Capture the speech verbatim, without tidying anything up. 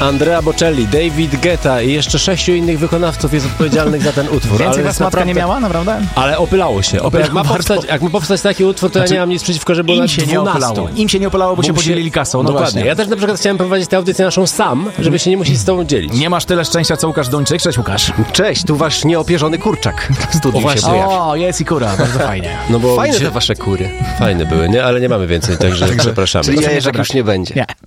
Andrea Bocelli, David Guetta i jeszcze sześciu innych wykonawców jest odpowiedzialnych za ten utwór. Więcej ale was matka naprawdę... nie miała, naprawdę? Ale opylało się. Opy... Jak, ma powstać, jak ma powstać taki utwór, to znaczy, ja nie mam nic przeciwko, żeby było im na się nie dwunastu. opylało. Im się nie opylało, bo, bo się podzielili kasą. No dokładnie. właśnie. Ja też na przykład chciałem prowadzić tę audycję naszą sam, żeby się nie musieć z tobą dzielić. Nie masz tyle szczęścia, co Łukasz Duńczyk. Cześć, Łukasz. Cześć, tu wasz nieopierzony kurczak w studiu się pojawi. O, jest i kura, bardzo fajnie. No bo Fajne gdzie... te wasze kury. Fajne były, nie? Ale nie mamy więcej, także przepraszamy. Czyli jajeczek już nie będzie. Nie.